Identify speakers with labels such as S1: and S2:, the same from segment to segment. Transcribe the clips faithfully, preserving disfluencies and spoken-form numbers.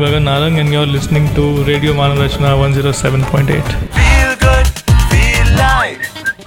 S1: Gagan Narang and you're listening to Radio Manarachna one oh seven point eight.
S2: Feel good, feel light.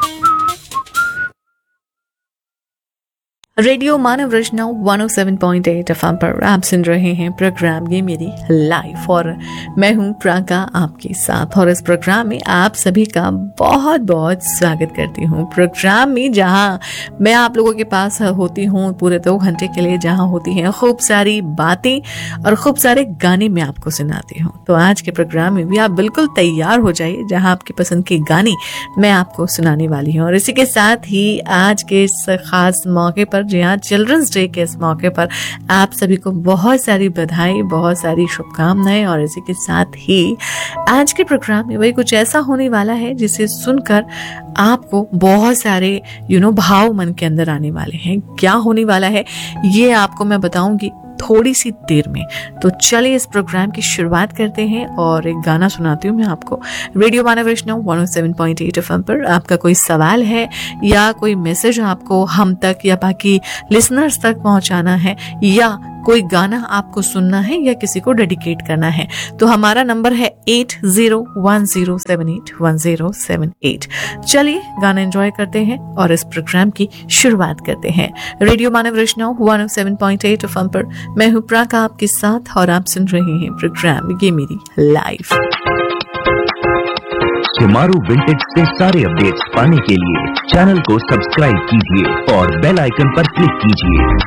S3: Radio Manav Rachna one oh seven point eight FM पर आप सुन रहे हैं programme ये मेरी life और मैं हूं प्राका आपके साथ। और इस प्रोग्राम में आप सभी का बहुत बहुत स्वागत करती हूं। प्रोग्राम में जहां मैं आप लोगों के पास होती हूं पूरे दो घंटे के लिए, जहां होती हैं खूब सारी बातें और खूब सारे गाने मैं आपको सुनाती हूं। तो आज के प्रोग्राम में भी आप बिल्कुल तैयार हो जाइए, जहां आपकी पसंद के गाने मैं आपको सुनाने वाली हूँ। और इसी के साथ ही आज के इस खास मौके पर, जी हाँ, चिल्ड्रंस डे के इस मौके पर आप सभी को बहुत सारी बधाई, बहुत सारी शुभकामनाएं। और इसी के साथ ही आज के प्रोग्राम में वही कुछ ऐसा होने वाला है जिसे सुनकर आपको बहुत सारे यू नो भाव मन के अंदर आने वाले हैं। क्या होने वाला है ये आपको मैं बताऊंगी थोड़ी सी देर में। तो चलिए इस प्रोग्राम की शुरुआत करते हैं और एक गाना सुनाती हूँ मैं आपको। रेडियो मानव रचना one oh seven point eight FM पर आपका कोई सवाल है या कोई मैसेज आपको हम तक या बाकी लिसनर्स तक पहुंचाना है या कोई गाना आपको सुनना है या किसी को डेडिकेट करना है, तो हमारा नंबर है eight zero one zero seven eight one zero seven eight। चलिए गाना एंजॉय करते हैं और इस प्रोग्राम की शुरुआत करते हैं। रेडियो मानव रचना one oh seven point eight FM पर मैं हूं प्राका आपके साथ और आप सुन रहे हैं प्रोग्राम ये मेरी लाइफ।
S4: सुमारू विंटेज से सारे अपडेट्स पाने के लिए चैनल को सब्सक्राइब कीजिए और बेल आइकन पर क्लिक कीजिए।